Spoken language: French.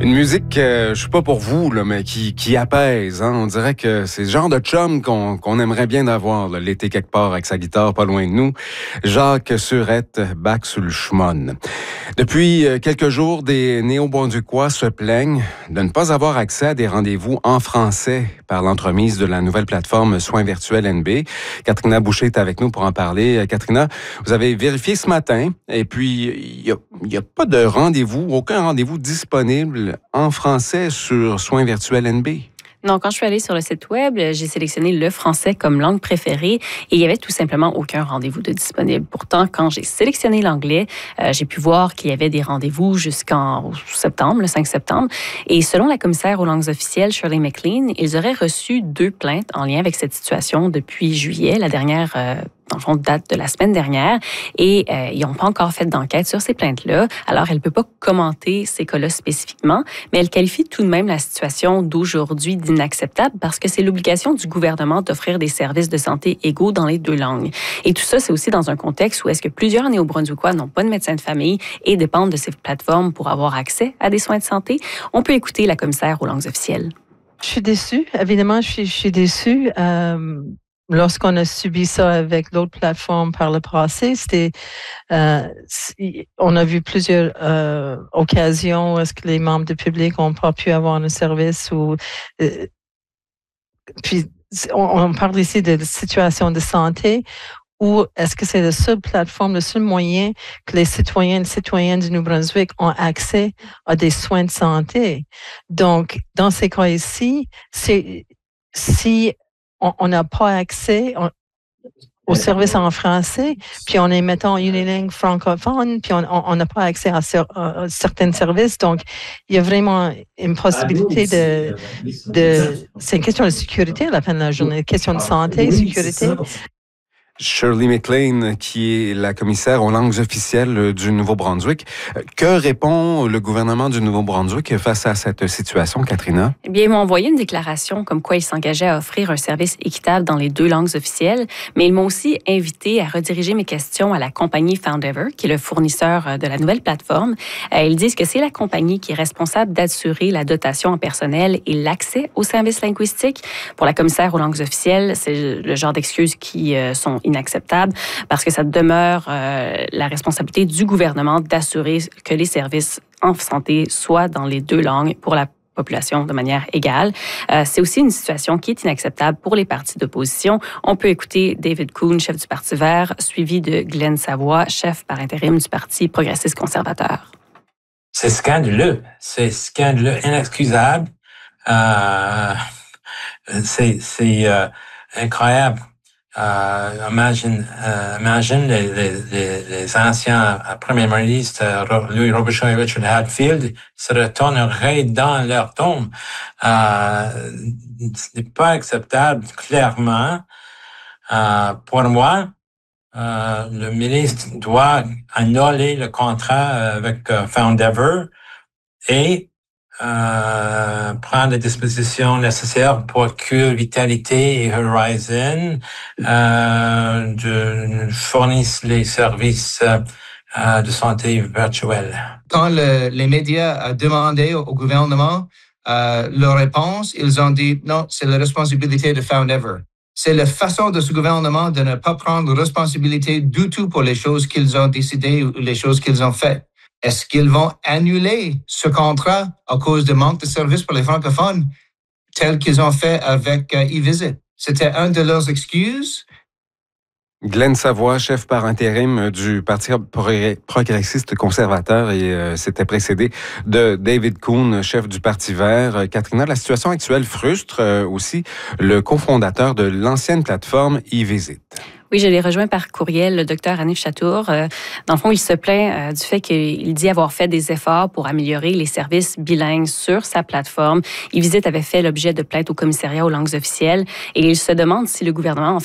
Une musique, je sais pas pour vous, là, mais qui apaise. Hein? On dirait que c'est le genre de chum qu'on aimerait bien avoir là, l'été quelque part avec sa guitare pas loin de nous. Jacques Surette, back sur le schmon. Depuis quelques jours, des Néo-Brunswickois se plaignent de ne pas avoir accès à des rendez-vous en français par l'entremise de la nouvelle plateforme Soins virtuels NB. Katrina Boucher est avec nous pour en parler. Katrina, vous avez vérifié ce matin et puis il n'y a pas de rendez-vous, aucun rendez-vous disponible en français sur Soins virtuels NB. Non, quand je suis allée sur le site web, j'ai sélectionné le français comme langue préférée et il n'y avait tout simplement aucun rendez-vous de disponible. Pourtant, quand j'ai sélectionné l'anglais, j'ai pu voir qu'il y avait des rendez-vous jusqu'en septembre, le 5 septembre. Et selon la commissaire aux langues officielles, Shirley McLean, ils auraient reçu 2 plaintes en lien avec cette situation depuis juillet. La dernière dans le fond, date de la semaine dernière. Et ils n'ont pas encore fait d'enquête sur ces plaintes-là. Alors, elle ne peut pas commenter ces cas-là spécifiquement, mais elle qualifie tout de même la situation d'aujourd'hui d'inacceptable parce que c'est l'obligation du gouvernement d'offrir des services de santé égaux dans les 2 langues. Et tout ça, c'est aussi dans un contexte où est-ce que plusieurs Néo-Brunswickois n'ont pas de médecin de famille et dépendent de ces plateformes pour avoir accès à des soins de santé. On peut écouter la commissaire aux langues officielles. Je suis déçue. Évidemment, je suis déçue. Lorsqu'on a subi ça avec l'autre plateforme par le passé, on a vu plusieurs occasions où est-ce que les membres du public n'ont pas pu avoir un service puis on parle ici de situation de santé ou est-ce que c'est la seule plateforme, le seul moyen que les citoyens et citoyennes du Nouveau-Brunswick ont accès à des soins de santé. Donc, dans ces cas ici, si on n'a pas accès aux services en français, puis on est, mettons, unilingue francophone, puis on n'a pas accès à certains services. Donc, il y a vraiment une possibilité c'est une question de sécurité à la fin de la journée, une question de santé, sécurité. Shirley McLean, qui est la commissaire aux langues officielles du Nouveau-Brunswick. Que répond le gouvernement du Nouveau-Brunswick face à cette situation, Katrina? Eh bien, ils m'ont envoyé une déclaration comme quoi ils s'engageaient à offrir un service équitable dans les 2 langues officielles, mais ils m'ont aussi invité à rediriger mes questions à la compagnie Foundever, qui est le fournisseur de la nouvelle plateforme. Ils disent que c'est la compagnie qui est responsable d'assurer la dotation en personnel et l'accès aux services linguistiques. Pour la commissaire aux langues officielles, c'est le genre d'excuses qui sont inacceptable parce que ça demeure la responsabilité du gouvernement d'assurer que les services en santé soient dans les 2 langues pour la population de manière égale. C'est aussi une situation qui est inacceptable pour les partis d'opposition. On peut écouter David Coon, chef du Parti vert, suivi de Glenn Savoie, chef par intérim du Parti progressiste conservateur. C'est scandaleux, inexcusable. C'est incroyable. Imagine les anciens premiers ministres, Louis Robichaud et Richard Hadfield, se retourneraient dans leur tombe. Ce n'est pas acceptable, clairement. Pour moi, le ministre doit annuler le contrat avec Foundever et prendre les dispositions nécessaires pour que Vitalité et Horizon fournissent les services de santé virtuels. Quand les médias ont demandé au gouvernement leur réponse, ils ont dit non, c'est la responsabilité de Foundever. C'est la façon de ce gouvernement de ne pas prendre responsabilité du tout pour les choses qu'ils ont décidées ou les choses qu'ils ont faites. Est-ce qu'ils vont annuler ce contrat à cause de manque de services pour les francophones, tel qu'ils ont fait avec eVisit? C'était une de leurs excuses. Glenn Savoie, chef par intérim du Parti progressiste conservateur, et c'était précédé de David Coon, chef du Parti vert. Katrina, la situation actuelle frustre aussi le cofondateur de l'ancienne plateforme eVisit. Oui, je l'ai rejoint par courriel, le docteur Hanif Chatour. Dans le fond, il se plaint du fait qu'il dit avoir fait des efforts pour améliorer les services bilingues sur sa plateforme. eVisit avait fait l'objet de plaintes au commissariat aux langues officielles et il se demande si le gouvernement